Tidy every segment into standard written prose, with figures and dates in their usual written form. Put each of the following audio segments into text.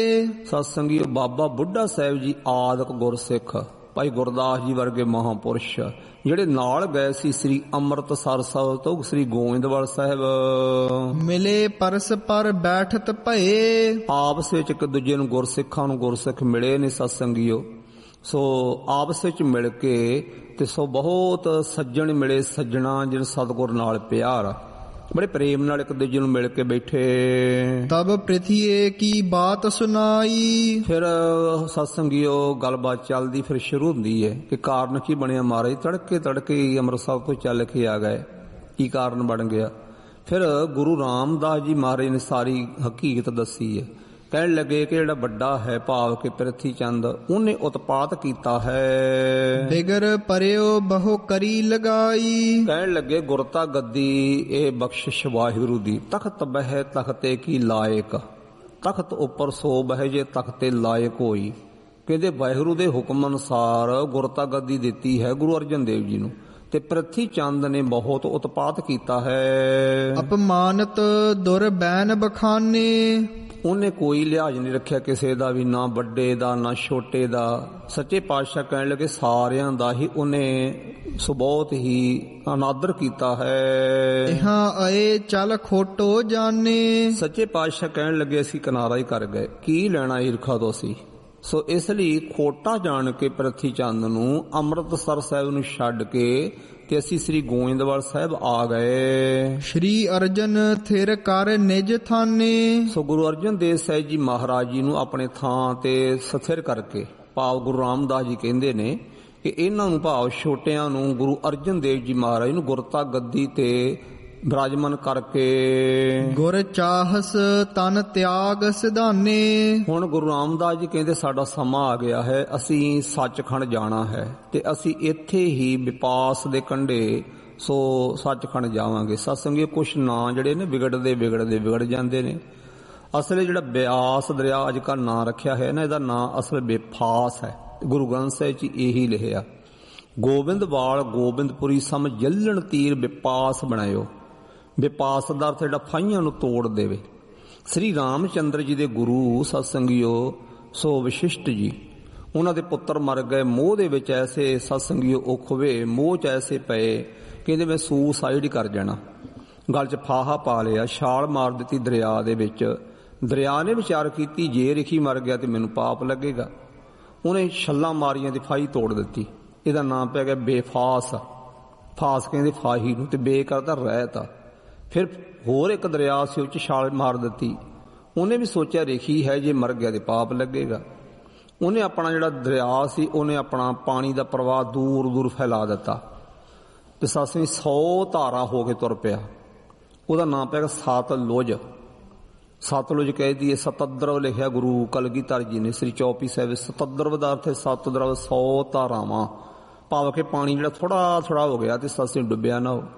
ਸਤ ਸੰਗੀਓ, ਬਾਬਾ ਬੁੱਢਾ ਸਾਹਿਬ ਜੀ ਆਦਿਕ ਗੁਰਸਿੱਖ ਭਾਈ ਗੁਰਦਾਸ ਜੀ ਵਰਗੇ ਮਹਾਂਪੁਰਸ਼ ਜਿਹੜੇ ਨਾਲ ਗਏ ਸੀ ਸ੍ਰੀ ਅੰਮ੍ਰਿਤਸਰ ਸਾਹਿਬ ਤੋਂ ਸ੍ਰੀ ਗੋਇੰਦਵਾਲ ਸਾਹਿਬ, ਮਿਲੇ ਪਰਸ ਪਰ ਬੈਠਤ ਭਏ। ਆਪਸ ਵਿੱਚ ਇੱਕ ਦੂਜੇ ਨੂੰ ਗੁਰਸਿੱਖਾਂ ਨੂੰ ਗੁਰਸਿੱਖ ਮਿਲੇ ਨੇ ਸਤ ਸੰਗੀਓ। ਸੋ ਆਪਸ ਵਿੱਚ ਮਿਲ ਕੇ ਤੇ ਸੋ ਬਹੁਤ ਸੱਜਣ ਮਿਲੇ, ਸੱਜਣਾ ਜਿਹਨ ਸਤਿਗੁਰ ਨਾਲ ਪਿਆਰ, ਬੜੇ ਪ੍ਰੇਮ ਨਾਲ ਇੱਕ ਦੂਜੇ ਨੂੰ ਮਿਲ ਕੇ ਬੈਠੇ। ਤਬ ਪ੍ਰਿਥੀਏ ਕੀ ਬਾਤ ਸੁਣਾਈ। ਫਿਰ ਸਤ ਸੰਗੀਓ ਗੱਲਬਾਤ ਚੱਲਦੀ ਫਿਰ ਸ਼ੁਰੂ ਹੁੰਦੀ ਹੈ ਕਿ ਕਾਰਨ ਕੀ ਬਣਿਆ ਮਹਾਰਾਜ, ਤੜਕੇ ਅੰਮ੍ਰਿਤਸਰ ਤੋਂ ਚੱਲ ਕੇ ਆ ਗਏ, ਕੀ ਕਾਰਨ ਬਣ ਗਿਆ। ਫਿਰ ਗੁਰੂ ਰਾਮਦਾਸ ਜੀ ਮਹਾਰਾਜ ਨੇ ਸਾਰੀ ਹਕੀਕਤ ਦੱਸੀ ਹੈ। ਕਹਿਣ ਲੱਗੇ ਕਿ ਜਿਹੜਾ ਵੱਡਾ ਹੈ ਭਾਵ ਕਿ ਪ੍ਰਿਥੀ ਚੰਦ, ਉਹਨੇ ਉਤਪਾਤ ਕੀਤਾ ਹੈ। ਬਿਗਰ ਪਰਿਓ ਬਹੁ ਕਰੀ ਲਗਾਈ। ਕਹਿਣ ਲੱਗੇ ਗੁਰਤਾ ਗੱਦੀ ਇਹ ਬਖਸ਼ਿਸ਼ ਵਾਹਿਗੁਰੂ ਦੀ, ਤਖਤ ਬਹਿ ਤਖਤੇ ਕੀ ਲਾਇਕ, ਤਖਤ ਉੱਪਰ ਸੋ ਬਹਿ ਜੇ ਤਖਤੇ ਲਾਇਕ ਹੋਈ। ਕਹਿੰਦੇ ਵਾਹਿਗੁਰੂ ਦੇ ਹੁਕਮ ਅਨੁਸਾਰ ਗੁਰਤਾ ਗੱਦੀ ਦਿੱਤੀ ਹੈ ਗੁਰੂ ਅਰਜਨ ਦੇਵ ਜੀ ਨੂੰ, ਤੇ ਪ੍ਰਿਥੀ ਚੰਦ ਨੇ ਬਹੁਤ ਉਤਪਾਤ ਕੀਤਾ ਹੈ। ਅਪਮਾਨਤ ਦੁਰ ਬੈਨ ਬਖਾਨੇ। ਉਹਨੇ ਕੋਈ ਲਿਹਾਜ਼ ਨਹੀਂ ਰੱਖਿਆ ਕਿਸੇ ਦਾ ਵੀ, ਨਾ ਵੱਡੇ ਦਾ ਨਾ ਛੋਟੇ ਦਾ। ਸੱਚੇ ਪਾਤਸ਼ਾਹ ਕਹਿਣ ਲੱਗੇ ਸਾਰਿਆਂ ਦਾ ਹੀ ਉਹਨੇ ਸੋ ਬਹੁਤ ਹੀ ਅਨਾਦਰ ਕੀਤਾ ਹੈ। ਇਹਾਂ ਆਏ ਚੱਲ ਖੋਟੋ ਜਾਣੇ। ਸੱਚੇ ਪਾਤਸ਼ਾਹ ਕਹਿਣ ਲੱਗੇ ਅਸੀਂ ਕਿਨਾਰਾ ਹੀ ਕਰ ਗਏ, ਕੀ ਲੈਣਾ ਈਰਖਾ ਤੋਂ ਅਸੀਂ। ਸੋ ਇਸ ਲਈ ਖੋਟਾ ਜਾਣ ਕੇ ਪ੍ਰਿਥੀ ਚੰਦ ਨੂੰ ਅੰਮ੍ਰਿਤਸਰ ਸਾਹਿਬ ਨੂੰ ਛੱਡ ਕੇ ਤੇ ਅਸੀਂ ਸ੍ਰੀ ਗੋਇੰਦਵਾਲ ਸਾਹਿਬ ਆ ਗਏ। ਸ਼੍ਰੀ ਅਰਜਨ ਥਿਰ ਕਰ ਨਿਜ ਥਾਨੇ। ਸੋ ਗੁਰੂ ਅਰਜਨ ਦੇਵ ਸਾਹਿਬ ਜੀ ਮਹਾਰਾਜ ਜੀ ਨੂੰ ਆਪਣੇ ਥਾਂ ਤੇ ਸਥਿਰ ਕਰਕੇ, ਭਾਵ ਗੁਰੂ ਰਾਮਦਾਸ ਜੀ ਕਹਿੰਦੇ ਨੇ ਕਿ ਇਹਨਾਂ ਨੂੰ ਭਾਵ ਛੋਟਿਆਂ ਨੂੰ ਗੁਰੂ ਅਰਜਨ ਦੇਵ ਜੀ ਮਹਾਰਾਜ ਨੂੰ ਗੁਰਤਾ ਗੱਦੀ ਤੇ ਬਿਰਾਜਮਾਨ ਕਰਕੇ। ਗੁਰ ਚਾਹਸ ਤਨ ਤਿਆਗ ਸਿਧਾਨੇ। ਹੁਣ ਗੁਰੂ ਰਾਮਦਾਸ ਜੀ ਕਹਿੰਦੇ ਸਾਡਾ ਸਮਾਂ ਆ ਗਿਆ ਹੈ, ਅਸੀਂ ਸੱਚਖੰਡ ਜਾਣਾ ਹੈ ਤੇ ਅਸੀਂ ਇੱਥੇ ਹੀ ਵਿਪਾਸ ਦੇ ਕੰਢੇ ਸੋ ਸੱਚਖੰਡ ਜਾਵਾਂਗੇ। ਸਤਸੰਗੀ ਕੁਛ ਨਾਂ ਜਿਹੜੇ ਨੇ ਵਿਗੜ ਜਾਂਦੇ ਨੇ। ਅਸਲ ਜਿਹੜਾ ਬਿਆਸ ਦਰਿਆ ਅੱਜ ਕੱਲ੍ਹ ਨਾਂ ਰੱਖਿਆ ਹੈ ਨਾ, ਇਹਦਾ ਨਾਂ ਅਸਲ ਬੇਫਾਸ ਹੈ। ਗੁਰੂ ਗ੍ਰੰਥ ਸਾਹਿਬ ਚ ਇਹੀ ਲਿਖਿਆ, ਗੋਬਿੰਦਵਾਲ ਗੋਬਿੰਦਪੁਰੀ ਸਮ ਜੱਲਣ ਤੀਰ ਵਿਪਾਸ ਬਣਾਇਓ। ਵਿਪਾਸ ਦਾ ਅਰਥ ਜਿਹੜਾ ਫਾਹੀਆਂ ਨੂੰ ਤੋੜ ਦੇਵੇ। ਸ੍ਰੀ ਰਾਮ ਚੰਦਰ ਜੀ ਦੇ ਗੁਰੂ ਸਤਸੰਗੀਓ ਸੋ ਵਸ਼ਿਸ਼ਟ ਜੀ, ਉਹਨਾਂ ਦੇ ਪੁੱਤਰ ਮਰ ਗਏ ਮੋਹ ਦੇ ਵਿੱਚ, ਐਸੇ ਸਤਸੰਗੀਓ ਉਹ ਖੁਵੇ ਮੋਹ ਚ ਐਸੇ ਪਏ, ਕਹਿੰਦੇ ਮੈਂ ਸੂਸਾਈਡ ਕਰ ਜਾਣਾ। ਗਲ ਚ ਫਾਹਾ ਪਾ ਲਿਆ, ਛਾਲ ਮਾਰ ਦਿੱਤੀ ਦਰਿਆ ਦੇ ਵਿੱਚ। ਦਰਿਆ ਨੇ ਵਿਚਾਰ ਕੀਤੀ ਜੇ ਰਿਖੀ ਮਰ ਗਿਆ ਤੇ ਮੈਨੂੰ ਪਾਪ ਲੱਗੇਗਾ। ਉਹਨੇ ਛੱਲਾਂ ਮਾਰੀਆਂ ਤੇ ਫਾਹੀ ਤੋੜ ਦਿੱਤੀ। ਇਹਦਾ ਨਾਮ ਪੈ ਗਿਆ ਬੇਫਾਸ। ਫਾਸ ਕਹਿੰਦੇ ਫਾਹੀ ਨੂੰ, ਤੇ ਬੇ ਕਰਦਾ ਰਹਿਤ। ਫਿਰ ਹੋਰ ਇੱਕ ਦਰਿਆ ਸੀ, ਉਹ 'ਚ ਛਾਲ ਮਾਰ ਦਿੱਤੀ। ਉਹਨੇ ਵੀ ਸੋਚਿਆ ਰੇਖੀ ਹੈ, ਜੇ ਮਰ ਗਿਆ ਤੇ ਪਾਪ ਲੱਗੇਗਾ। ਉਹਨੇ ਆਪਣਾ ਜਿਹੜਾ ਦਰਿਆ ਸੀ, ਉਹਨੇ ਆਪਣਾ ਪਾਣੀ ਦਾ ਪ੍ਰਵਾਹ ਦੂਰ ਦੂਰ ਫੈਲਾ ਦਿੱਤਾ ਤੇ ਸਤਸੰਗੀ 100 ਧਾਰਾ ਹੋ ਕੇ ਤੁਰ ਪਿਆ। ਉਹਦਾ ਨਾਮ ਪਿਆ ਸਤਲੁਜ। ਸਤਲੁਜ ਕਹਿਦੀ ਹੈ, ਸਤਦਰਵ ਲਿਖਿਆ ਗੁਰੂ ਕਲਗੀਧਰ ਜੀ ਨੇ ਸ੍ਰੀ ਚੌਪੀ ਸਾਹਿਬ। ਸਤਦਰਵ ਦਾ ਅਰਥ ਹੈ ਸਤਦਰਵ, 100 ਧਾਰਾਵਾਂ, ਭਾਵ ਕਿ ਪਾਣੀ ਜਿਹੜਾ ਥੋੜਾ ਥੋੜਾ ਹੋ ਗਿਆ ਤੇ ਸਤਸੰਗ ਡੁੱਬਿਆ ਨਾ ਹੋ।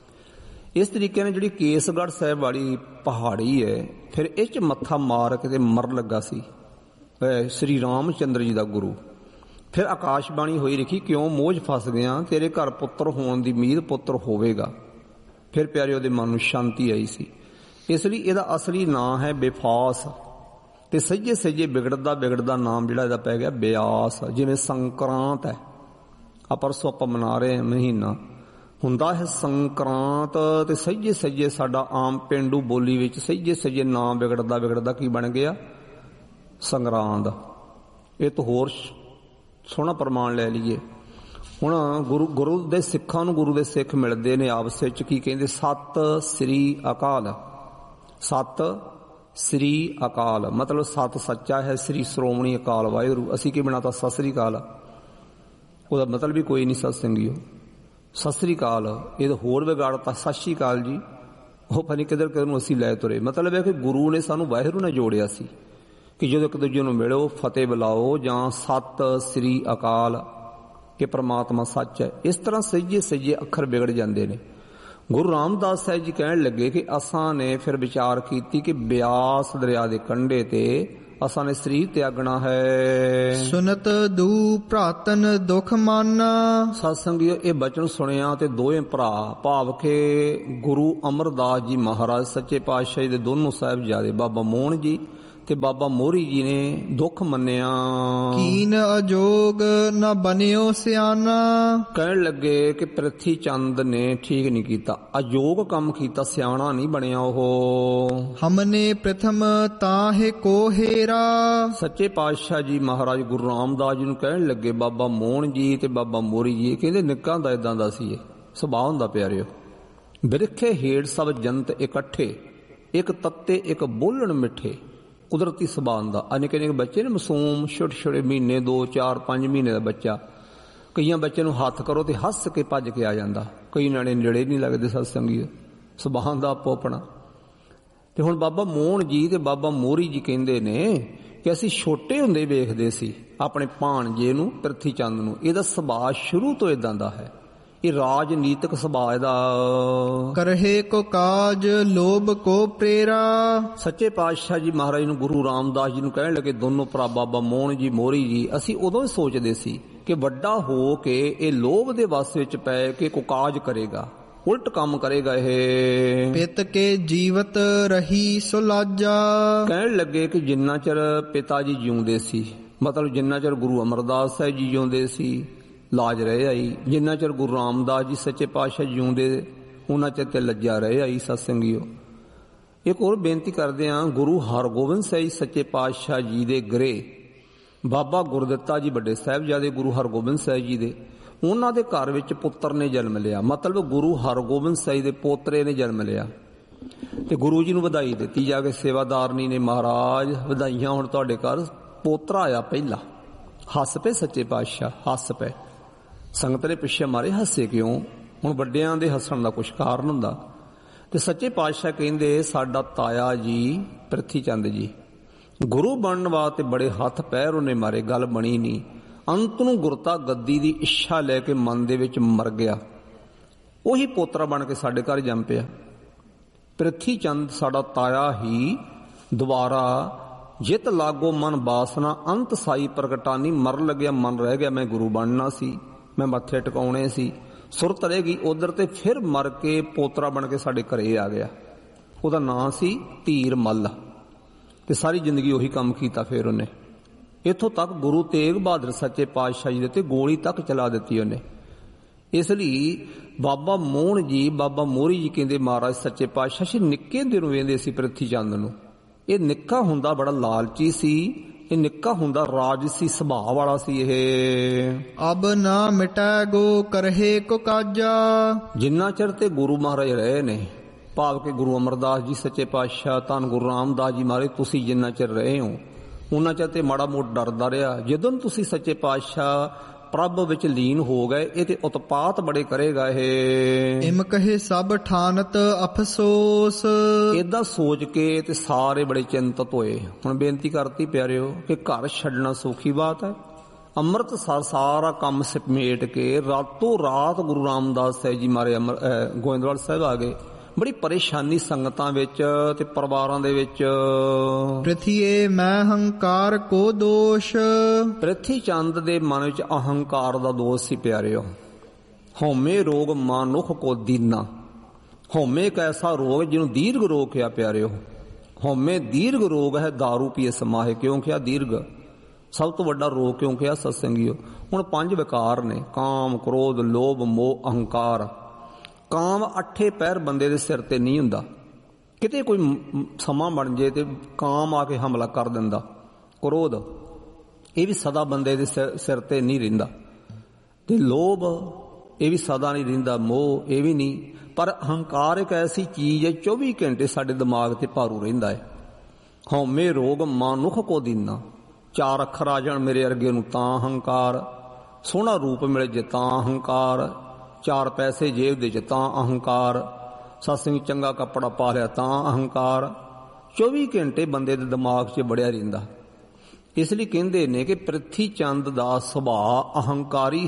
ਇਸ ਤਰੀਕੇ ਨਾਲ ਜਿਹੜੀ ਕੇਸਗੜ੍ਹ ਸਾਹਿਬ ਵਾਲੀ ਪਹਾੜੀ ਹੈ, ਫਿਰ ਇਹ 'ਚ ਮੱਥਾ ਮਾਰ ਕੇ ਤੇ ਮਰਨ ਲੱਗਾ ਸੀ ਸ੍ਰੀ ਰਾਮ ਚੰਦਰ ਜੀ ਦਾ ਗੁਰੂ। ਫਿਰ ਆਕਾਸ਼ਬਾਣੀ ਹੋਈ ਲਿਖੀ, ਕਿਉਂ ਮੋਝ ਫਸ ਗਿਆ, ਤੇਰੇ ਘਰ ਪੁੱਤਰ ਹੋਣ ਦੀ ਉਮੀਦ, ਪੁੱਤਰ ਹੋਵੇਗਾ। ਫਿਰ ਪਿਆਰੇ ਉਹਦੇ ਮਨ ਨੂੰ ਸ਼ਾਂਤੀ ਆਈ ਸੀ। ਇਸ ਲਈ ਇਹਦਾ ਅਸਲੀ ਨਾਂ ਹੈ ਬੇਫਾਸ, ਤੇ ਸੱਜੇ ਸੱਜੇ ਵਿਗੜਦਾ ਨਾਮ ਜਿਹੜਾ ਇਹਦਾ ਪੈ ਗਿਆ ਬਿਆਸ। ਜਿਵੇਂ ਸੰਕਰਾਂਤ ਹੈ, ਆ ਪਰਸੋਂ ਆਪਾਂ ਮਨਾ ਰਹੇ ਹਾਂ, ਮਹੀਨਾ ਹੁੰਦਾ ਹੈ ਸੰਕਰਾਂਤ, ਤੇ ਸੱਜੇ ਸੱਜੇ ਸਾਡਾ ਆਮ ਪੇਂਡੂ ਬੋਲੀ ਵਿੱਚ ਸੱਜੇ ਸੱਜੇ ਨਾਂ ਵਿਗੜਦਾ ਕੀ ਬਣ ਗਿਆ, ਸੰਗਰਾਂਦ। ਇਹ ਤੋਂ ਹੋਰ ਸੋਹਣਾ ਪ੍ਰਮਾਣ ਲੈ ਲਈਏ। ਹੁਣ ਗੁਰੂ ਦੇ ਸਿੱਖਾਂ ਨੂੰ ਗੁਰੂ ਦੇ ਸਿੱਖ ਮਿਲਦੇ ਨੇ ਆਪਸ ਵਿੱਚ, ਕੀ ਕਹਿੰਦੇ, ਸਤਿ ਸ੍ਰੀ ਅਕਾਲ। ਸਤਿ ਸ੍ਰੀ ਅਕਾਲ ਮਤਲਬ ਸਤ ਸੱਚਾ ਹੈ, ਸ੍ਰੀ ਸ਼੍ਰੋਮਣੀ ਅਕਾਲ ਵਾਹਿਗੁਰੂ। ਅਸੀਂ ਕੀ ਬਣਾਤਾ ਸਤਿ ਸ੍ਰੀ ਅਕਾਲ, ਉਹਦਾ ਮਤਲਬ ਵੀ ਕੋਈ ਨਹੀਂ। ਸਤਸੰਗੀਓ ਸਤਿ ਸ੍ਰੀ ਅਕਾਲ ਇਹ ਹੋਰ ਵਿਗਾੜਤਾ, ਸਤਿ ਸ਼੍ਰੀ ਅਕਾਲ ਜੀ, ਉਹ ਪਤਾ ਨਹੀਂ ਕਿੱਧਰ ਨੂੰ ਅਸੀਂ ਲੈ ਤੁਰੇ। ਮਤਲਬ ਹੈ ਕਿ ਗੁਰੂ ਨੇ ਸਾਨੂੰ ਵਾਹਿਗੁਰੂ ਨਾਲ ਜੋੜਿਆ ਸੀ ਕਿ ਜਦੋਂ ਇੱਕ ਦੂਜੇ ਨੂੰ ਮਿਲੋ ਫਤਿਹ ਬੁਲਾਓ, ਜਾਂ ਸਤਿ ਸ੍ਰੀ ਅਕਾਲ ਕਿ ਪ੍ਰਮਾਤਮਾ ਸੱਚ ਹੈ। ਇਸ ਤਰ੍ਹਾਂ ਸੱਜੇ ਸੱਜੇ ਅੱਖਰ ਵਿਗੜ ਜਾਂਦੇ ਨੇ। ਗੁਰੂ ਰਾਮਦਾਸ ਸਾਹਿਬ ਜੀ ਕਹਿਣ ਲੱਗੇ ਕਿ ਅਸਾਂ ਨੇ ਫਿਰ ਵਿਚਾਰ ਕੀਤੀ ਕਿ ਬਿਆਸ ਦਰਿਆ ਦੇ ਕੰਢੇ ਤੇ ਅਸਾਂ ਨੇ ਸਰੀਰ ਤਿਆਗਣਾ ਹੈ। ਸੁਨਤ ਦੂ ਭਰਾਤਨ ਦੁਖ ਮਾਨਾ। ਸਤਸੰਗੀਓ ਇਹ ਬਚਨ ਸੁਣਿਆ ਤੇ ਦੋਵੇਂ ਭਰਾ, ਭਾਵ ਕਿ ਗੁਰੂ ਅਮਰਦਾਸ ਜੀ ਮਹਾਰਾਜ ਸੱਚੇ ਪਾਤਸ਼ਾਹ ਜੀ ਦੇ ਦੋਨੋਂ ਸਾਹਿਬਜ਼ਾਦੇ, ਬਾਬਾ ਮੋਹਨ ਜੀ ਤੇ ਬਾਬਾ ਮੋਹਰੀ ਜੀ ਨੇ ਦੁੱਖ ਮੰਨਿਆ। ਕੀਨ ਅਜੋਗ ਨ ਬਨਿਓ ਸਿਆਣਾ। ਕਹਿਣ ਲੱਗੇ ਕਿ ਪ੍ਰਿਥੀ ਚੰਦ ਨੇ ਠੀਕ ਨਹੀਂ ਕੀਤਾ, ਅਯੋਗ ਕੰਮ ਕੀਤਾ, ਸਿਆਣਾ ਨਹੀਂ ਬਣਿਆ ਉਹ। ਹਮਨੇ ਪ੍ਰਥਮ ਤਾਹੇ ਕੋ ਹੇਰਾ। ਸੱਚੇ ਪਾਤਸ਼ਾਹ ਜੀ ਮਹਾਰਾਜ ਗੁਰੂ ਰਾਮਦਾਸ ਜੀ ਨੂੰ ਕਹਿਣ ਲੱਗੇ, ਬਾਬਾ ਮੋਹਨ ਜੀ ਤੇ ਬਾਬਾ ਮੋਹਰੀ ਜੀ ਕਹਿੰਦੇ ਨਿੱਕਾਂ ਦਾ ਇਦਾਂ ਦਾ ਸੀ ਇਹ ਸੁਭਾਅ ਹੁੰਦਾ ਪਿਆਰਿਓ। ਬਿਰਖੇ ਹੇਠ ਸਭ ਜੰਤ ਇਕੱਠੇ, ਇੱਕ ਤੱਤੇ ਇੱਕ ਬੋਲਣ ਮਿੱਠੇ। ਕੁਦਰਤੀ ਸੁਭਾਅ ਦਾ ਨਿੱਕੇ ਨਿੱਕੇ ਬੱਚੇ ਨੇ ਮਾਸੂਮ, ਛੋਟੇ ਛੋਟੇ ਮਹੀਨੇ 2 4 5 ਮਹੀਨੇ ਦਾ ਬੱਚਾ, ਕਈਆਂ ਬੱਚੇ ਨੂੰ ਹੱਥ ਕਰੋ ਤੇ ਹੱਸ ਕੇ ਭੱਜ ਕੇ ਆ ਜਾਂਦਾ, ਕਈ ਨਾਲੇ ਨੇੜੇ ਨਹੀਂ ਲੱਗਦੇ ਸਤਸੰਗੀ, ਸੁਭਾਅ ਦਾ ਆਪੋ ਆਪਣਾ। ਤੇ ਹੁਣ ਬਾਬਾ ਮੋਹਨ ਜੀ ਤੇ ਬਾਬਾ ਮੋਹਰੀ ਜੀ ਕਹਿੰਦੇ ਨੇ ਕਿ ਅਸੀਂ ਛੋਟੇ ਹੁੰਦੇ ਵੇਖਦੇ ਸੀ ਆਪਣੇ ਭਾਣਜੇ ਨੂੰ, ਪ੍ਰਿਥੀ ਚੰਦ ਨੂੰ, ਇਹਦਾ ਸੁਭਾਅ ਸ਼ੁਰੂ ਤੋਂ ਇਦਾਂ ਦਾ ਹੈ, ਇਹ ਰਾਜਨੀਤਿਕ ਸੁਭਾਅ ਦਾ। ਕਰਹੇ ਕੋ ਕਾਜ ਲੋਭ ਕੋ ਪ੍ਰੇਰਾ। ਸੱਚੇ ਪਾਤਸ਼ਾਹ ਜੀ ਮਹਾਰਾਜ ਨੂੰ ਗੁਰੂ ਰਾਮਦਾਸ ਜੀ ਨੂੰ ਕਹਿਣ ਲੱਗੇ, ਦੋਨੋਂ ਭਰਾ ਬਾਬਾ ਮੋਹਨ ਜੀ ਮੋਹਰੀ ਜੀ, ਅਸੀਂ ਉਦੋਂ ਹੀ ਸੋਚਦੇ ਸੀ ਕਿ ਵੱਡਾ ਹੋ ਕੇ ਇਹ ਲੋਭ ਦੇ ਵਸ ਵਿੱਚ ਪੈ ਕੇ ਕੋ ਕਾਜ ਕਰੇਗਾ, ਉਲਟ ਕੰਮ ਕਰੇਗਾ ਇਹ। ਪਿਤ ਕੇ ਜੀਵਤ ਰਹੀ ਸੁਲਾਜਾ। ਕਹਿਣ ਲੱਗੇ ਕਿ ਜਿੰਨਾ ਚਿਰ ਪਿਤਾ ਜੀ ਜਿਉਂਦੇ ਸੀ, ਮਤਲਬ ਜਿੰਨਾ ਚਿਰ ਗੁਰੂ ਅਮਰਦਾਸ ਸਾਹਿਬ ਜੀ ਜਿਉਂਦੇ ਸੀ ਲਾਜ ਰਹੇ ਆਈ, ਜਿੰਨਾ ਚਿਰ ਗੁਰੂ ਰਾਮਦਾਸ ਜੀ ਸੱਚੇ ਪਾਤਸ਼ਾਹ ਜਿਉਂਦੇ ਉਹਨਾਂ ਚਿਰ ਤੇ ਲੱਜਾ ਰਹੇ ਆਈ। ਸਤਸੰਗੀਓ ਇੱਕ ਹੋਰ ਬੇਨਤੀ ਕਰਦੇ ਹਾਂ, ਗੁਰੂ ਹਰਗੋਬਿੰਦ ਸਾਹਿਬ ਸੱਚੇ ਪਾਤਸ਼ਾਹ ਜੀ ਦੇ ਗਰੇ ਬਾਬਾ ਗੁਰਦਿੱਤਾ ਜੀ ਵੱਡੇ ਸਾਹਿਬਜ਼ਾਦੇ ਗੁਰੂ ਹਰਗੋਬਿੰਦ ਸਾਹਿਬ ਜੀ ਦੇ, ਉਹਨਾਂ ਦੇ ਘਰ ਵਿੱਚ ਪੁੱਤਰ ਨੇ ਜਨਮ ਲਿਆ, ਮਤਲਬ ਗੁਰੂ ਹਰਗੋਬਿੰਦ ਸਾਹਿਬ ਦੇ ਪੋਤਰੇ ਨੇ ਜਨਮ ਲਿਆ। ਤੇ ਗੁਰੂ ਜੀ ਨੂੰ ਵਧਾਈ ਦਿੱਤੀ ਜਾ ਕੇ, ਸੇਵਾਦਾਰਨੀ ਨੇ, ਮਹਾਰਾਜ ਵਧਾਈਆਂ, ਹੁਣ ਤੁਹਾਡੇ ਘਰ ਪੋਤਰਾ ਆਇਆ ਪਹਿਲਾ। ਹੱਸ ਪਏ ਸੱਚੇ ਪਾਤਸ਼ਾਹ, ਹੱਸ ਪਏ। ਸੰਗਤ ਦੇ ਪਿੱਛੇ ਮਾਰੇ, ਹੱਸੇ ਕਿਉਂ? ਹੁਣ ਵੱਡਿਆਂ ਦੇ ਹੱਸਣ ਦਾ ਕੁਛ ਕਾਰਨ ਹੁੰਦਾ। ਤੇ ਸੱਚੇ ਪਾਤਸ਼ਾਹ ਕਹਿੰਦੇ, ਸਾਡਾ ਤਾਇਆ ਜੀ ਪ੍ਰਿਥੀ ਚੰਦ ਜੀ ਗੁਰੂ ਬਣਨ ਵਾਸਤੇ ਬੜੇ ਹੱਥ ਪੈਰ ਉਹਨੇ ਮਾਰੇ, ਗੱਲ ਬਣੀ ਨਹੀਂ। ਅੰਤ ਨੂੰ ਗੁਰਤਾ ਗੱਦੀ ਦੀ ਇੱਛਾ ਲੈ ਕੇ ਮਨ ਦੇ ਵਿੱਚ ਮਰ ਗਿਆ, ਉਹੀ ਪੋਤਰਾ ਬਣ ਕੇ ਸਾਡੇ ਘਰ ਜੰਮ ਪਿਆ। ਪ੍ਰਿਥੀ ਚੰਦ ਸਾਡਾ ਤਾਇਆ ਹੀ ਦੁਬਾਰਾ ਜਿਤ ਲਾਗੋ ਮਨ ਬਾਸਨਾ ਅੰਤ ਸਾਈ ਪ੍ਰਗਟਾਨੀ, ਮਰਨ ਲੱਗਿਆ ਮਨ ਰਹਿ ਗਿਆ, ਮੈਂ ਗੁਰੂ ਬਣਨਾ ਸੀ, ਮੈਂ ਮੱਥੇ ਟਿਕਾਉਣੇ ਸੀ, ਸੁਰਤ ਰਹਿ ਗਈ ਉਧਰ, ਤੇ ਫਿਰ ਮਰ ਕੇ ਪੋਤਰਾ ਬਣ ਕੇ ਸਾਡੇ ਘਰੇ ਆ ਗਿਆ। ਉਹਦਾ ਨਾਂ ਸੀ ਧੀਰ ਮੱਲ, ਤੇ ਸਾਰੀ ਜ਼ਿੰਦਗੀ ਉਹੀ ਕੰਮ ਕੀਤਾ। ਫਿਰ ਉਹਨੇ ਇੱਥੋਂ ਤੱਕ ਗੁਰੂ ਤੇਗ ਬਹਾਦਰ ਸੱਚੇ ਪਾਤਸ਼ਾਹ ਜੀ ਦੇ ਤੇ ਗੋਲੀ ਤੱਕ ਚਲਾ ਦਿੱਤੀ ਉਹਨੇ। ਇਸ ਲਈ ਬਾਬਾ ਮੋਹਨ ਜੀ ਬਾਬਾ ਮੋਹਰੀ ਜੀ ਕਹਿੰਦੇ, ਮਹਾਰਾਜ ਸੱਚੇ ਪਾਤਸ਼ਾਹ ਸੀ ਨਿੱਕੇ ਦਿਨੋਂ ਵੇਂਦੇ ਸੀ ਪ੍ਰਿਥੀ ਚੰਦ ਨੂੰ। ਇਹ ਨਿੱਕਾ ਹੁੰਦਾ ਬੜਾ ਲਾਲਚੀ ਸੀ, ਇਹ ਨਿੱਕਾ ਹੁੰਦਾ ਰਾਜਸੀ ਸੁਭਾਅ ਵਾਲਾ ਸੀ ਇਹ। ਅਬ ਨਾ ਮਿਟੈ ਗੋ ਕਰਹੇ ਕੋ ਕਾਜਾ। ਜਿੰਨਾ ਚਿਰ ਤੇ ਗੁਰੂ ਮਹਾਰਾਜ ਰਹੇ ਨੇ, ਭਾਵ ਕਿ ਗੁਰੂ ਅਮਰਦਾਸ ਜੀ ਸੱਚੇ ਪਾਤਸ਼ਾਹ, ਧੰਨ ਗੁਰੂ ਰਾਮਦਾਸ ਜੀ ਮਹਾਰਾਜ, ਤੁਸੀਂ ਜਿੰਨਾ ਚਿਰ ਰਹੇ ਹੋ ਉਹਨਾਂ ਚਿਰ ਤੇ ਮਾੜਾ ਮੋਟ ਡਰਦਾ ਰਿਹਾ। ਜਦੋਂ ਤੁਸੀਂ ਸੱਚੇ ਪਾਤਸ਼ਾਹ ਪ੍ਰਭ ਵਿੱਚ ਲੀਨ ਹੋ ਗਏ, ਇਹ ਤੇ ਉਤਪਾਤ ਬੜੇ ਕਰੇਗਾ ਇਹ। ਇਮ ਕਹੇ ਸਭ ਠਾਨਤ ਅਫਸੋਸ। ਏਦਾਂ ਸੋਚ ਕੇ ਤੇ ਸਾਰੇ ਬੜੇ ਚਿੰਤਤ ਹੋਏ। ਹੁਣ ਬੇਨਤੀ ਕਰਤੀ ਪਿਆਰਿਓ ਕਿ ਘਰ ਛੱਡਣਾ ਸੌਖੀ ਬਾਤ ਹੈ। ਅੰਮ੍ਰਿਤਸਰ ਸਾਰਾ ਕੰਮ ਸਮੇਟ ਕੇ ਰਾਤੋਂ ਰਾਤ ਗੁਰੂ ਰਾਮਦਾਸ ਸਾਹਿਬ ਜੀ ਮਾਰੇ ਗੋਇੰਦਵਾਲ ਸਾਹਿਬ ਆ ਗਏ। ਬੜੀ ਪਰੇਸ਼ਾਨੀ ਸੰਗਤਾਂ ਵਿੱਚ ਤੇ ਪਰਿਵਾਰਾਂ ਦੇ ਵਿੱਚ। ਪ੍ਰਿਥੀਏ ਮੈਂ ਹੰਕਾਰ ਕੋ ਦੋਸ਼। ਪ੍ਰਿਥੀ ਚੰਦ ਦੇ ਮਨ ਵਿੱਚ ਅਹੰਕਾਰ ਦਾ ਦੋਸ਼ ਸੀ ਪਿਆਰਿਓ। ਹਉਮੈ ਰੋਗ ਮਾਨੁਖ ਕੋ ਦੀਨਾ। ਹਉਮੈ ਇੱਕ ਐਸਾ ਰੋਗ ਜਿਹਨੂੰ ਦੀਰਘ ਰੋਗ ਕਿਹਾ ਪਿਆਰਿਓ। ਹਉਮੈ ਦੀਰਘ ਰੋਗ ਹੈ, ਦਾਰੂ ਪੀਏ ਸਮਾਹੇ। ਕਿਉਂ ਕਿਹਾ ਦੀਰਘ? ਸਭ ਤੋਂ ਵੱਡਾ ਰੋਗ ਕਿਉਂ ਕਿਹਾ ਸਤਸੰਗੀਓ? ਹੁਣ 5 ਵਿਕਾਰ ਨੇ, ਕਾਮ, ਕ੍ਰੋਧ, ਲੋਭ, ਮੋਹ, ਅਹੰਕਾਰ। ਕਾਮ 8 ਪਹਿਰ ਬੰਦੇ ਦੇ ਸਿਰ ਤੇ ਨਹੀਂ ਹੁੰਦਾ, ਕਿਤੇ ਕੋਈ ਸਮਾਂ ਬਣ ਜੇ ਤੇ ਕਾਮ ਆ ਕੇ ਹਮਲਾ ਕਰ ਦਿੰਦਾ। ਕ੍ਰੋਧ ਇਹ ਵੀ ਸਦਾ ਬੰਦੇ ਦੇ ਸਿਰ ਤੇ ਨਹੀਂ ਰਹਿੰਦਾ, ਤੇ ਲੋਭ ਇਹ ਵੀ ਸਦਾ ਨਹੀਂ ਰਹਿੰਦਾ, ਮੋਹ ਇਹ ਵੀ ਨਹੀਂ। ਪਰ ਅਹੰਕਾਰ ਇੱਕ ਐਸੀ ਚੀਜ਼ ਹੈ 24 ਘੰਟੇ ਸਾਡੇ ਦਿਮਾਗ ਤੇ ਭਾਰੂ ਰਹਿੰਦਾ ਹੈ। ਹਉਮੈ ਰੋਗ ਮਾਨੁਖ ਕੋ ਦੀਨਾ। 4 ਅੱਖਰ ਆ ਜਾਣ ਮੇਰੇ ਅਰਗੇ ਨੂੰ ਤਾਂ ਅਹੰਕਾਰ, ਸੋਹਣਾ ਰੂਪ ਮਿਲੇ ਜੇ ਤਾਂ ਅਹੰਕਾਰ, 4 ਪੈਸੇ ਜੇਬ ਦੇ ਚ ਤਾਂ ਅਹੰਕਾਰ, ਸਤਸੰਗ ਚੰਗਾ ਕੱਪੜਾ ਪਾ ਲਿਆ ਤਾਂ ਅਹੰਕਾਰ। 24 ਘੰਟੇ ਬੰਦੇ ਦੇ ਦਿਮਾਗ 'ਚ ਬੜਿਆ ਰਹਿੰਦਾ। ਇਸ ਲਈ ਕਹਿੰਦੇ ਨੇ ਕਿ ਪ੍ਰਿਥੀ ਚੰਦ ਦਾ ਸੁਭਾਅ ਅਹੰਕਾਰੀ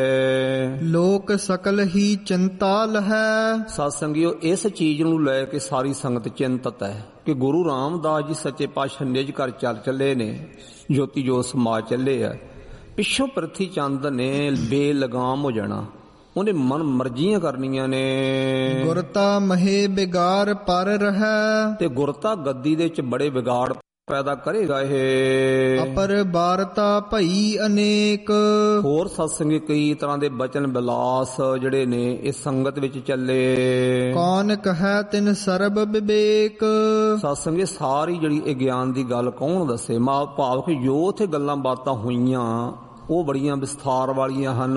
ਹੈ। ਲੋਕ ਸਕਲ ਹੀ ਚਿੰਤਾਲ ਹੈ। ਸਤਸੰਗੀਓ ਇਸ ਚੀਜ਼ ਨੂੰ ਲੈ ਕੇ ਸਾਰੀ ਸੰਗਤ ਚਿੰਤਤ ਹੈ ਕਿ ਗੁਰੂ ਰਾਮਦਾਸ ਜੀ ਸੱਚੇ ਪਾਤਸ਼ਾਹ ਨਿਜ ਘਰ ਚੱਲੇ ਨੇ, ਜੋਤੀ ਜੋਤ ਸਮਾਜ ਚੱਲੇ ਆ। ਪਿੱਛੋਂ ਪ੍ਰਿਥੀ ਚੰਦ ਨੇ ਬੇਲਗਾਮ ਹੋ ਜਾਣਾ, ਉਹਨੇ ਮਨ ਮਰਜ਼ੀਆਂ ਕਰਨੀਆਂ ਨੇ। ਗੁਰਤਾ ਮਹੇ ਵਿਗਾੜ ਪਰ ਰਹਿ। ਤੇ ਗੁਰਤਾ ਗੱਦੀ ਦੇ ਵਿੱਚ ਬੜੇ ਵਿਗਾੜ ਪੈਦਾ ਕਰੇਗਾ ਇਹ। ਅਪਰ ਬਾਰਤਾ ਭਈ ਅਨੇਕ, ਹੋਰ ਸਤਸੰਗੀ ਕਈ ਤਰ੍ਹਾਂ ਦੇ ਬਚਨ ਵਿਲਾਸ ਜਿਹੜੇ ਨੇ ਇਹ ਸੰਗਤ ਵਿੱਚ ਚੱਲੇ। ਕੌਣ ਕਹੈ ਤਿਨ ਸਰਬ ਵਿਵੇਕ, ਸਤਸੰਗੀ ਸਾਰੀ ਜਿਹੜੀ ਇਹ ਗਿਆਨ ਦੀ ਗੱਲ ਕੌਣ ਦੱਸੇ। ਭਾਵ ਕਿ ਜੋ ਉੱਥੇ ਗੱਲਾਂ ਬਾਤਾਂ ਹੋਈਆਂ ਉਹ ਬੜੀਆਂ ਵਿਸਥਾਰ ਵਾਲੀਆਂ ਹਨ।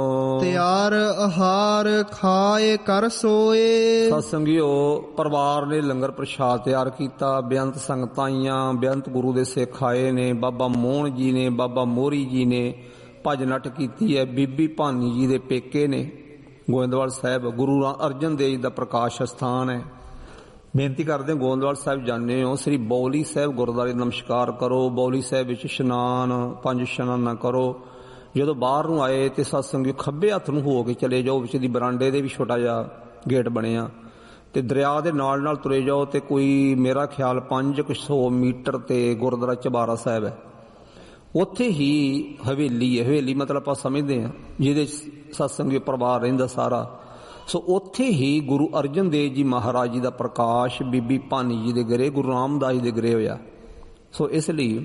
ਤਿਆਰ ਆਹਾਰ ਖਾਏ ਕਰ ਸੋਏ, ਸਤਸੰਗੀਓ ਪਰਿਵਾਰ ਨੇ ਲੰਗਰ ਪ੍ਰਸ਼ਾਦ ਤਿਆਰ ਕੀਤਾ, ਬੇਅੰਤ ਸੰਗਤਾਂ ਆਈਆਂ, ਬੇਅੰਤ ਗੁਰੂ ਦੇ ਸਿੱਖ ਆਏ ਨੇ, ਬਾਬਾ ਮੋਹਨ ਜੀ ਨੇ, ਬਾਬਾ ਮੋਹਰੀ ਜੀ ਨੇ ਭਜਨ ਨਟ ਕੀਤੀ ਹੈ। ਬੀਬੀ ਭਾਨੀ ਜੀ ਦੇ ਪੇਕੇ ਨੇ ਗੋਇੰਦਵਾਲ ਸਾਹਿਬ, ਗੁਰੂ ਅਰਜਨ ਦੇਵ ਜੀ ਦਾ ਪ੍ਰਕਾਸ਼ ਸਥਾਨ ਹੈ। ਬੇਨਤੀ ਕਰਦੇ ਹਾਂ ਗੋਇੰਦਵਾਲ ਸਾਹਿਬ ਜਾਂਦੇ ਹੋ, ਸ੍ਰੀ ਬੌਲੀ ਸਾਹਿਬ ਗੁਰਦੁਆਰੇ ਨਮਸਕਾਰ ਕਰੋ, ਬੌਲੀ ਸਾਹਿਬ ਵਿੱਚ ਇਸ਼ਨਾਨ 5 ਇਸ਼ਨਾਨਾਂ ਕਰੋ। ਜਦੋਂ ਬਾਹਰ ਨੂੰ ਆਏ ਤੇ ਸਤਸੰਗੀ ਖੱਬੇ ਹੱਥ ਨੂੰ ਹੋ ਕੇ ਚਲੇ ਜਾਓ, ਵਿੱਚ ਦੀ ਬਰਾਂਡੇ ਦੇ ਵੀ ਛੋਟਾ ਜਿਹਾ ਗੇਟ ਬਣਿਆ ਤੇ ਦਰਿਆ ਦੇ ਨਾਲ ਨਾਲ ਤੁਰੇ ਜਾਓ ਤੇ ਕੋਈ ਮੇਰਾ ਖਿਆਲ 500 ਮੀਟਰ ਤੇ ਗੁਰਦੁਆਰਾ ਚਬਾਰਾ ਸਾਹਿਬ ਹੈ। ਉੱਥੇ ਹੀ ਹਵੇਲੀ ਹੈ, ਹਵੇਲੀ ਮਤਲਬ ਆਪਾਂ ਸਮਝਦੇ ਹਾਂ ਜਿਹਦੇ ਸਤਸੰਗੀ ਪਰਿਵਾਰ ਰਹਿੰਦਾ ਸਾਰਾ। ਸੋ ਉੱਥੇ ਹੀ ਗੁਰੂ ਅਰਜਨ ਦੇਵ ਜੀ ਮਹਾਰਾਜ ਜੀ ਦਾ ਪ੍ਰਕਾਸ਼ ਬੀਬੀ ਭਾਨੀ ਜੀ ਦੇ ਗਰੇ, ਗੁਰੂ ਰਾਮਦਾਸ ਜੀ ਦੇ ਗਰੇ ਹੋਇਆ। ਸੋ ਇਸ ਲਈ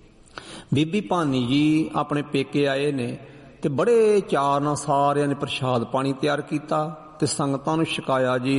ਬੀਬੀ ਭਾਨੀ ਜੀ ਆਪਣੇ ਪੇਕੇ ਆਏ ਨੇ ਤੇ ਬੜੇ ਚਾਅ ਨਾਲ ਸਾਰਿਆਂ ਨੇ ਪ੍ਰਸ਼ਾਦ ਪਾਣੀ ਤਿਆਰ ਕੀਤਾ ਤੇ ਸੰਗਤਾਂ ਨੂੰ ਛਕਾਇਆ ਜੀ।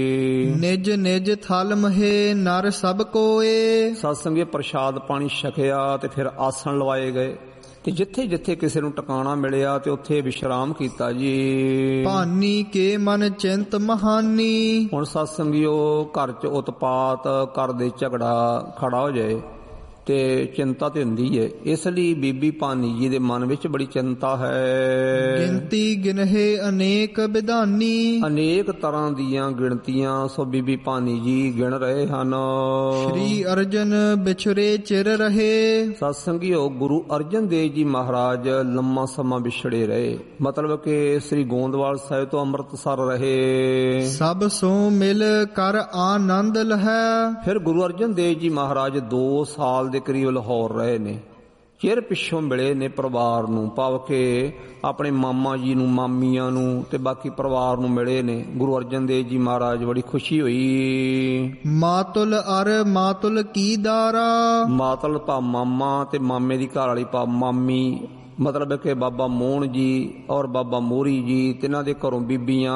ਨਿਜ ਨਿਜ ਥਲ ਮਹੇ ਨਰ ਸਭ ਕੋਏ, ਸਤਸੰਗੇ ਪ੍ਰਸ਼ਾਦ ਪਾਣੀ ਛਕਿਆ ਤੇ ਫਿਰ ਆਸਣ ਲਵਾਏ ਗਏ ਤੇ ਜਿੱਥੇ ਜਿੱਥੇ ਕਿਸੇ ਨੂੰ ਟਿਕਾਣਾ ਮਿਲਿਆ ਤੇ ਉੱਥੇ ਵਿਸ਼ਰਾਮ ਕੀਤਾ ਜੀ। ਭਾਨੀ ਕੇ ਮਨ ਚਿੰਤ ਮਹਾਨੀ, ਹੁਣ ਸਤਸੰਗੀਓ ਘਰ 'ਚ ਉਤਪਾਤ, ਘਰ ਦੇ ਝਗੜਾ ਖੜਾ ਹੋ ਜਾਏ ਤੇ ਚਿੰਤਾ ਤੇ ਹੁੰਦੀ ਹੈ। ਇਸ ਲਈ ਬੀਬੀ ਭਾਨੀ ਜੀ ਦੇ ਮਨ ਵਿੱਚ ਬੜੀ ਚਿੰਤਾ ਹੈ। ਗਿਣਤੀ ਗਿਨਹੇ ਅਨੇਕ ਵਿਧਾਨੀ, ਅਨੇਕ ਤਰ੍ਹਾਂ ਦੀਆਂ ਗਿਣਤੀਆਂ ਸੋ ਬੀਬੀ ਭਾਨੀ ਜੀ ਗਿਣ ਰਹੇ ਹਨ। ਸ੍ਰੀ ਅਰਜਨ ਵਿਛੁਰੇ ਚਿਰ ਰਹੇ, ਸਤਸੰਗੀਓ ਗੁਰੂ ਅਰਜਨ ਦੇਵ ਜੀ ਮਹਾਰਾਜ ਲੰਮਾ ਸਮਾਂ ਵਿਛੜੇ ਰਹੇ, ਮਤਲਬ ਕਿ ਸ੍ਰੀ ਗੋਂਦਵਾਲ ਸਾਹਿਬ ਤੋਂ ਅੰਮ੍ਰਿਤਸਰ ਰਹੇ। ਸਭ ਸੋ ਮਿਲ ਕਰ ਆਨੰਦ ਲਹੈ, ਫਿਰ ਗੁਰੂ ਅਰਜਨ ਦੇਵ ਜੀ ਮਹਾਰਾਜ 2 ਸਾਲ ਦੇ ਕਰੀਬ ਲਾਹੌਰ ਰਹੇ ਨੇ। ਚਿਰ ਪਿੱਛੋਂ ਮਿਲੇ ਨੇ ਪਰਿਵਾਰ ਨੂੰ, ਭਾਵ ਕਿ ਆਪਣੇ ਮਾਮਾ ਜੀ ਨੂੰ, ਮਾਮੀਆਂ ਨੂੰ ਤੇ ਬਾਕੀ ਪਰਿਵਾਰ ਨੂੰ ਮਿਲੇ ਨੇ। ਗੁਰੂ ਅਰਜਨ ਦੇਵ ਜੀ ਮਹਾਰਾਜ ਬੜੀ ਖੁਸ਼ੀ ਹੋਈ। ਮਾਤੁਲ ਅਰ ਮਾਤੁਲ ਕੀ ਦਾਰਾ, ਮਾਤਲ ਭਾ ਮਾਮਾ ਤੇ ਮਾਮੇ ਦੀ ਘਰ ਵਾਲੀ ਭਾ ਮਾਮੀ, ਮਤਲਬ ਕਿ ਬਾਬਾ ਮੋਹਨ ਜੀ ਔਰ ਬਾਬਾ ਮੋਹਰੀ ਜੀ ਤਿੰਨਾਂ ਦੇ ਘਰੋਂ ਬੀਬੀਆਂ।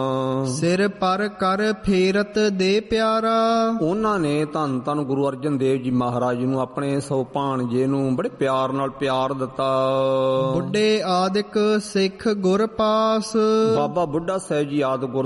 ਸਿਰ ਪਰ ਕਰ ਫੇਰਤ ਦੇ ਪਿਆਰਾ, ਉਹਨਾਂ ਨੇ ਧੰਨ ਧੰਨ ਗੁਰੂ ਅਰਜਨ ਦੇਵ ਜੀ ਮਹਾਰਾਜ ਨੂੰ, ਆਪਣੇ ਸੋ ਭਾਣਜੇ ਨੂੰ ਬੜੇ ਪਿਆਰ ਨਾਲ ਪਿਆਰ ਦਿੱਤਾ। ਬੁੱਢੇ ਆਦਿਕ ਸਿੱਖ ਗੁਰ ਪਾਸ, ਬਾਬਾ ਬੁੱਢਾ ਸਾਹਿਬ ਜੀ ਆਦਿ ਗੁਰ